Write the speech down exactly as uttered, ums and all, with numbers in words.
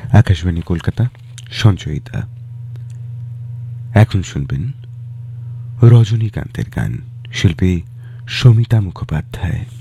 আকাশবাণী কলকাতা সঞ্চয়িতা। এখন শুনবেন রজনীকান্তের গান, শিল্পী সমিতা মুখোপাধ্যায়।